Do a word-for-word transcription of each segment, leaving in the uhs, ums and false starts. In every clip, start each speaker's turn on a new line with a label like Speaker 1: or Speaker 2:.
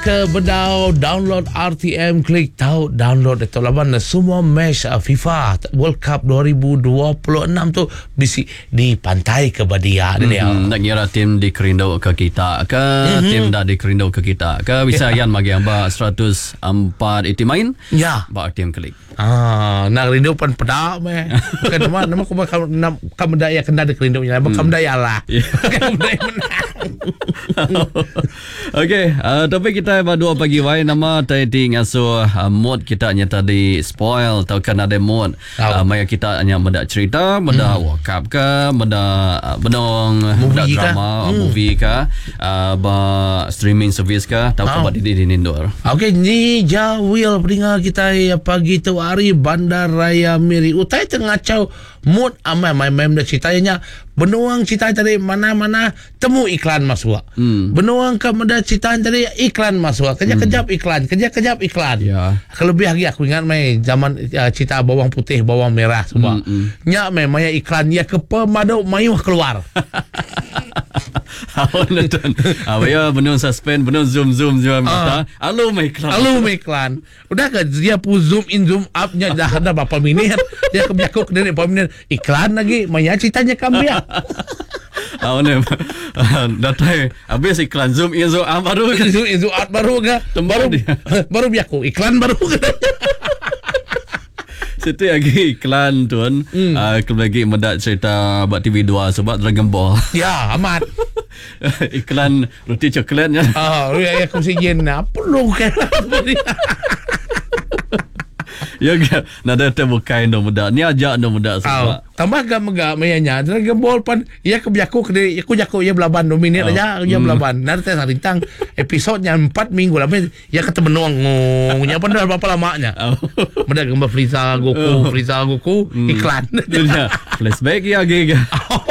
Speaker 1: ke bedau download R T M, klik tahu download itu laban semua match uh, FIFA World Cup dua ribu dua puluh enam tu bisi di pantai ke Badia
Speaker 2: mm-hmm.
Speaker 1: dia.
Speaker 2: Nak kira tim di Kerindo ke kita ke mm-hmm. tim dah di Kerindo ke kita ke bisa yan bagi amba seratus empat itu main
Speaker 1: ya
Speaker 2: ba tim klik.
Speaker 1: Ah, nak Kerindo pan pedak meh. Kan nama nama ko kam kam daya kena di Kerindo nya, kam daya lah. Kam daya menang.
Speaker 2: Okey, uh, tapi kita berdua pagi wai nama tadi ngasuh uh, mood kita nya tadi spoil atau kan ada mood uh, maya kita hanya benda cerita, benda hmm. World Cup ke, benda uh, benong benda drama, hmm. movie ke, uh, ba streaming service ke, atau oh. ke di di indoor.
Speaker 1: Okey, ni jawil peringat kita ya pagi tu hari Bandar Raya Miri utai tengah cau mood amai mai mem dah ceritanya benuang cerita tadi mana-mana temu iklan masuk. Hmm. Benuang ke meda cerita tadi iklan masuk. Kejap-kejap iklan, kejap-kejap iklan.
Speaker 2: Ya.
Speaker 1: Kelebih lagi aku ingat mai zaman uh, cerita bawang putih, bawang merah semua. Hmm, hmm. Nya mai maya iklan ya ke pemadau mayuh keluar.
Speaker 2: Awak nonton. Awak ya benar suspend, benar zoom zoom zoom mata. Alu mai iklan.
Speaker 1: Alu mai iklan. Udah ke dia pu zoom in zoom up nya dah ada berapa minit. Dia ke biakuk dari berapa minit iklan lagi. Maya ceritanya kambia.
Speaker 2: Awak ni datai habis iklan zoom in zoom up baru
Speaker 1: zoom in zoom out baru ke baru baru biakuk iklan baru ke.
Speaker 2: Situ lagi iklan tuan. Hmm. Uh, lagi mendak cerita buat T V dua sebab Dragon Ball.
Speaker 1: Ya, amat.
Speaker 2: Iklan roti coklatnya.
Speaker 1: Ah, oh, ya aku sijen apa lu kan.
Speaker 2: Ya ke, nada terbukai no muda. Ni aja no muda sebab.
Speaker 1: Oh, tambah gak megak mayanya. Dragon Ball pan ya ke biaku ke aku jaku ya belaban dua minit oh. aja ya belaban. Nanti saya rintang episodenya empat minggu lah. Ya kata benuang ngomongnya pan dah berapa lamanya. Oh. Meda gambar Frieza Goku, oh. Frieza Goku hmm. iklan.
Speaker 2: Flashback ya giga.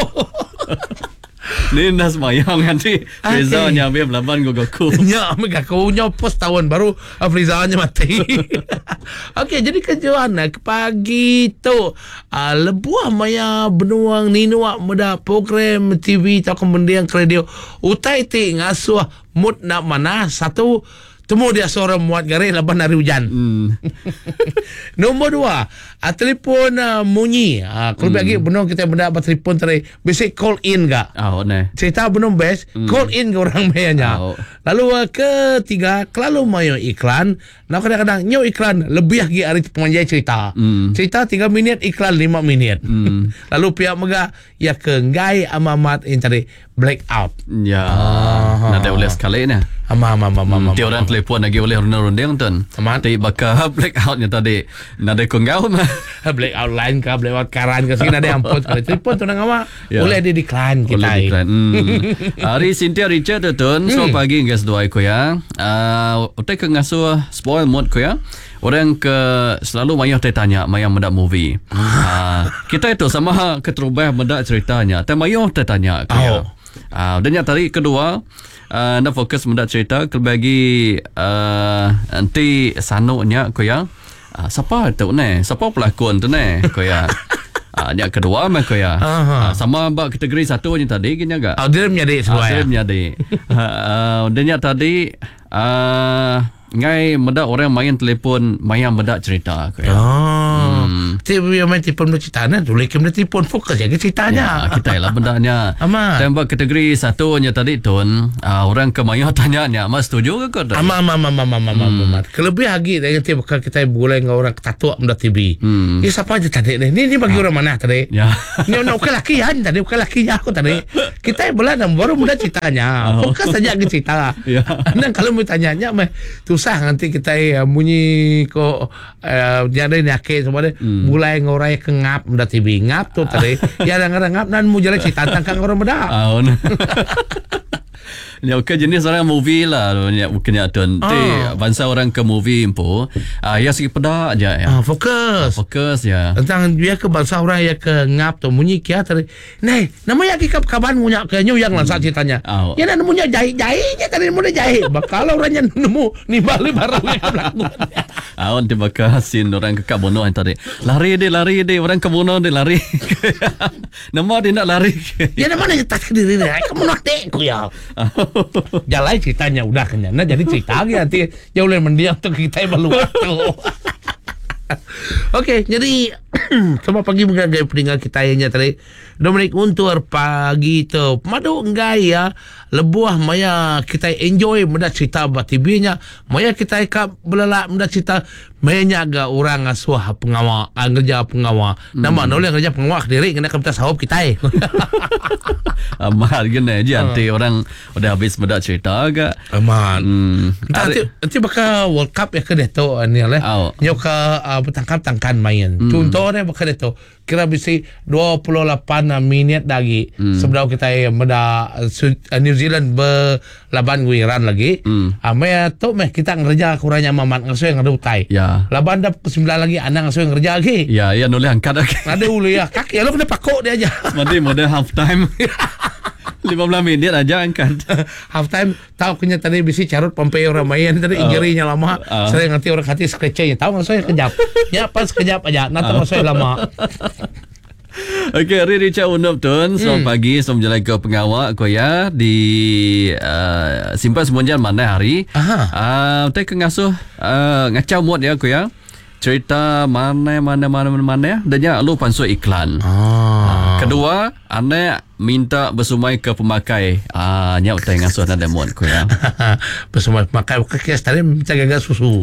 Speaker 2: Ni nas mayang nanti Frieza nya ambil belaban Goku.
Speaker 1: Nya ambil Goku nya pos tahun baru Frieza nya mati. Okey, jadi kejuan pagi tu uh, lebuah maya benuang ninuak muda program T V atau kemudian radio utai ti ngasuh mood nak mana satu temu dia seorang muat garis laban hari hujan. Hmm. Nombor dua, uh, telefon uh, munyi. Uh, kalau hmm. lagi benar kita benda apa telefon tadi, basic call in gak?
Speaker 2: Oh, ne.
Speaker 1: Cerita benar best, hmm. call in ke orang mayanya. Oh. Lalu uh, ketiga, kalau mayo iklan, nah kadang-kadang nyo iklan lebih lagi hari penganjai cerita. Hmm. Cerita tiga minit, iklan lima minit. Hmm. Lalu pihak megah ya ke ngai amamat yang tadi blackout.
Speaker 2: Ya. Ah. Nanti boleh sekali ni.
Speaker 1: Ama ama ama ama.
Speaker 2: Dia orang telefon lagi oleh runding tuan. Tapi bakal blackoutnya tadi. Nada kongau mah.
Speaker 1: Blackout line ke, blackout karan ke sini ada ampun. Kalau telefon tu nang awak boleh di decline kita.
Speaker 2: Boleh decline. Hmm. Hari Cynthia Richard tuan. So pagi guys dua ko ya. Ah, utai ke ngasuh spoil mode ko ya. Orang ke selalu mayah tanya mayah mendak movie. Ah, kita itu sama keterubah mendak ceritanya. Tapi mayah tanya ko ya. Ah, dan yang tadi kedua Uh, nak fokus mendak cerita kelbagi uh, nanti sanuknya ko ya. Uh, siapa tu ne? Siapa pelakon tu ne? Ko ya. Ah, uh, yang kedua mah ko ya. Uh, sama bak kategori satu ni tadi gini agak.
Speaker 1: Oh, dia menjadi sebuah.
Speaker 2: Dia menjadi. Uh, dan yang tadi uh, ngai mendak orang main telefon, main mendak cerita ko ya.
Speaker 1: Oh. Hmm. Tiap yang main telefon bercerita nah, boleh kena telefon fokus je ceritanya.
Speaker 2: Ya, kita lah bendanya.
Speaker 1: Amat.
Speaker 2: Tembak kategori satunya tadi tun, uh, orang ke maya tanya nya, mas setuju ke kau?
Speaker 1: Amat amat amat amat amat. Kelebih lagi dengan tiap kali kita boleh dengan orang ketatua muda T V. Hmm. Ini siapa aja tadi ni? Ni ni bagi ah. orang mana tadi? Ya. Ni orang bukan laki ya tadi, bukan laki ya aku tadi. Kita boleh dan baru muda ceritanya. Oh. Fokus saja ke cerita. Ya. Dan kalau mau tanya-nya mah susah nanti kita uh, bunyi kok uh, jadi nyakit semua deh. Hmm. Mulai ngorai ke ngap muda T V ngap tu tadi. Ya kadang-kadang ngap dan mu jalan cerita tentang orang muda. Oh.
Speaker 2: Ya, okay, jenis orang movie lah bukannya tu nanti ah. bangsa orang ke movie impo ah, ya segi pedak aja ya.
Speaker 1: Ah, fokus.
Speaker 2: Ah, fokus ya.
Speaker 1: Tentang dia ke bangsa orang ya ke ngap tu munyi kia tadi. Nei, namanya kikap kaban punya ke nyu yang lansa ceritanya. Ah. Ya nak nemunya jahit-jahitnya tadi mu dah jahit. Bakal orangnya nemu ni balik barang yang berlaku.
Speaker 2: Awan tiba ke scene orang ke bunuh yang tadi. Lari dia, lari dia. Orang ke bunuh dia lari. Nama dia nak lari.
Speaker 1: Ya nama mana tak diri dia. Kamu nak dekku ya. Jalan ceritanya udah kenyang. Nah jadi cerita lagi nanti. Ya boleh mendiam tu kita yang malu waktu. Okey, jadi selamat pagi menggagai peninggal kita yang tadi. Dominic Untur pagi tu. Madu enggak ya. Lebuah maya kita enjoy mendak cerita batibinya. Maya kita ikap belalak mendak cerita. Maya agak orang asuh pengawal, kerja pengawal. Nama hmm. nolak kerja pengawal diri kena kita sahab kita.
Speaker 2: Amal gini aja nanti orang udah habis mendak cerita agak.
Speaker 1: Aman.
Speaker 2: Hmm.
Speaker 1: Nanti nanti bakal World Cup ya ke deto ni lah.
Speaker 2: Oh.
Speaker 1: Nyoka uh, bertangkap-tangkan main. Hmm. Contohnya bakal deto kira bisi dua puluh lapan minit lagi hmm. sebelum kita meda uh, New Zealand berlaban Iran lagi. Hmm. Uh, maya tu meh kita ngerja kurangnya mamat ngasuh yang ada utai.
Speaker 2: Ya.
Speaker 1: Laban dah sembilan lagi anak ngasuh yang ngerja lagi.
Speaker 2: Ya, ya nulis angkat lagi.
Speaker 1: Ada ulu ya kaki ya lo kena pakok dia aja.
Speaker 2: Nanti mode half time. lima belas minit aja angkat.
Speaker 1: Half time tahu kena tadi bisi carut Pompeo Ramayan tadi uh, injurinya lama. Uh. Sering nanti orang hati skrecenya tahu ngasuh kejap. Ya pas kejap aja nanti uh. ngasuh lama.
Speaker 2: Okey, hari Richard Unup Tun. Selamat hmm. pagi, selamat jalan ke pengawal ko ya di uh, simpan semunjan mana hari. Aha. Uh, Tapi ke ngasuh uh, ngacau mood ya ko ya. Cerita mana mana mana mana ya. Dan ya lu pansu iklan. Ah. Uh, kedua, ane minta bersumai ke pemakai. Ah, nyau tai ngasuh na demon ko ya.
Speaker 1: Bersumai pemakai kes tadi minta gagal susu.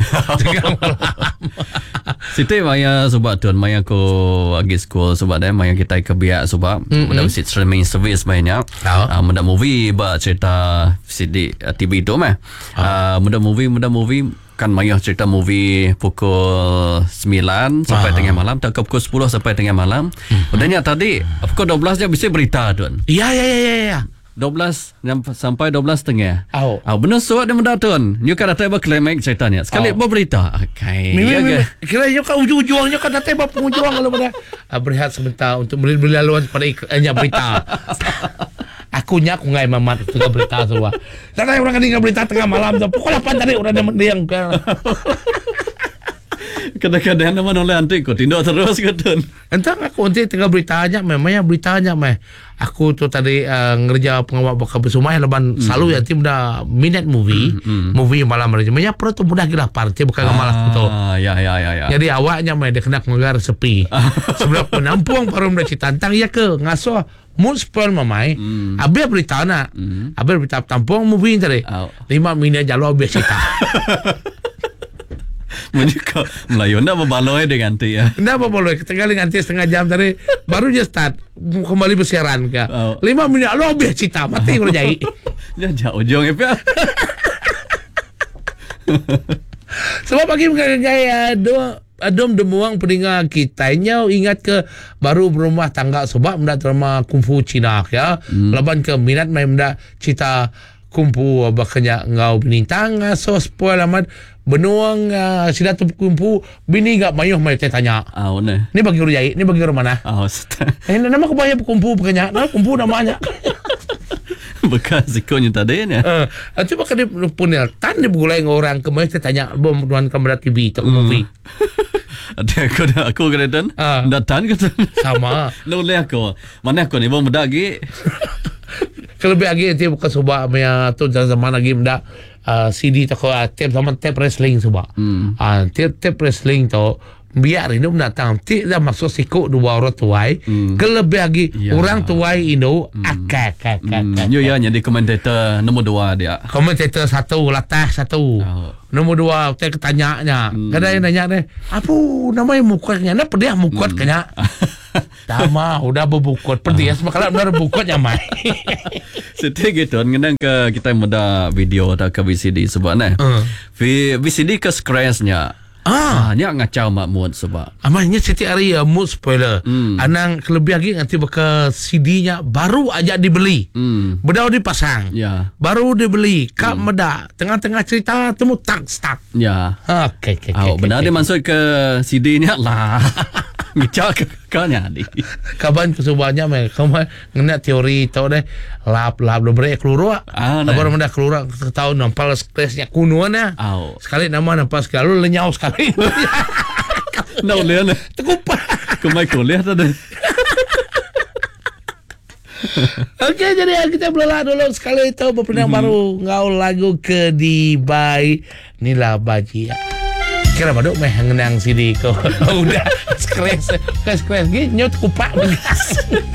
Speaker 2: Siti maya sebab tuan maya ko agi school sebab dah maya kita ke biak sebab mudah visit streaming service mainnya. Ah, mudah movie ba cerita C D T V tu mah. Ah, mudah movie mudah movie kan maya cerita movie pukul sembilan sampai tengah malam, tak ke pukul sepuluh sampai tengah malam. Udahnya tadi pukul dua belas dia bisa berita tuan.
Speaker 1: Ya ya ya ya.
Speaker 2: dua belas sampai dua belas tengah.
Speaker 1: Oh.
Speaker 2: Ah, benar suat dia mendatun. Nyu kan datang berklemek ceritanya. Sekali oh. berita. Okay.
Speaker 1: Mimi, mimi. Kira nyu kan ujung-ujungnya kan datang pengunjung kalau pada ah, berehat sebentar untuk beli-beli laluan pada iklannya berita. Aku nya aku ngai mamat tengah berita semua. Karena orang kan tengah berita tengah malam tu. Pukul lapan tadi orang dah mendiang kan.
Speaker 2: Kadang-kadang nama oleh antik ko tindak terus ketun.
Speaker 1: Entah aku nanti tengah beritanya memangnya beritanya meh. Aku tu tadi uh, ngerja pengawal bakal bersumai leban mm. selalu ya tim dah minute movie, mm, mm. movie malam hari. Memangnya perlu tu mudah gila parti bukan ah, malam tu.
Speaker 2: Ya ya ya ya.
Speaker 1: Jadi awaknya meh dia kena mengar sepi. Sebelum penampung baru dah tantang ya ke ngasuh mood spoil mamai. Mm. Abi berita nak. Mm. Abi berita tampung movie tadi. Oh. lima minit jalo abi cerita.
Speaker 2: Menyuka Melayu nak berbaloi dengan nanti ya.
Speaker 1: Nak berbaloi ketinggalan nanti setengah jam tadi baru je start kembali bersiaran ke. Oh. Lima minit lo biar cerita mati kalau jadi.
Speaker 2: Ya jauh ujung ya.
Speaker 1: Sebab pagi gaya dua adom demuang peningal kita nyau ingat ke baru berumah tangga sebab mendak drama kungfu Cina ya. Hmm. Laban ke minat main mendak cerita kumpu bakanya ngau binintang so spoil amat benuang uh, sila tu kumpu bini gak mayuh mai tanya.
Speaker 2: Ah oh, ne.
Speaker 1: Ni bagi rujai, ni bagi mana?
Speaker 2: Ah. Oh,
Speaker 1: eh nama ko bayar kumpu bakanya. Nah kumpu namanya.
Speaker 2: Bekas sikonya tadi ni.
Speaker 1: Eh, uh, coba kan dia punya tan dia bergulai dengan orang ke mai tanya bom tuan kamera T V tak movie.
Speaker 2: Ada aku dah aku keretan. Uh. Datang ke
Speaker 1: sama.
Speaker 2: Lu lihat aku. Mana aku ni bom bedagi.
Speaker 1: Kelebih lagi nanti bukan sebab punya tu zaman lagi mendak uh, C D tu uh, tape zaman tape wrestling sebab hmm. uh, tape tape wrestling tu biar ini mendatang tidak masuk sikut dua orang tuai hmm. kelebih lagi ya. Orang tuai ini hmm. akak akak akak
Speaker 2: yo ya jadi komentator nombor dua dia
Speaker 1: komentator satu latah satu oh. Nombor dua saya ketanyanya hmm. kadang yang nanya deh apa namanya mukanya nak pedih mukot hmm. kena Tama udah berbukut pedih sebab kalau benar bukutnya mai.
Speaker 2: Setia gitu ngendang ke kita muda video atau ke V C D sebab nah. Uh. V C D ke scratchnya. Ah, nya ngacau mak mood sebab.
Speaker 1: Amanya setiap hari ya mood spoiler. Mm. Anang kelebih lagi nanti baka C D-nya baru aja dibeli. Mm. Bedau dipasang. Ya. Yeah. Baru dibeli. Kak mm. meda. Tengah-tengah cerita temu tak stuck.
Speaker 2: Ya.
Speaker 1: Yeah. Okey okey.
Speaker 2: Oh, benar dia masuk ke C D-nya lah. ngecak kakaknya ni.
Speaker 1: Kaban kesubahnya meh kamu ngena teori tau deh lap lap do bre keluar.
Speaker 2: Ah, nah.
Speaker 1: Baru mendak keluar tahu nampal stresnya kunuan ya.
Speaker 2: Au.
Speaker 1: Sekali nama nampal sekali lu lenyau sekali.
Speaker 2: Nau lian.
Speaker 1: Tekupa.
Speaker 2: Kemai kuliah tadi.
Speaker 1: Oke, jadi kita belah dulu sekali itu berpindah mm-hmm. baru ngaul lagu ke di Bai Nila Bagia. Kira baduk meh ngenang sini kau. Udah skres, skres gitu nyot kupak begas.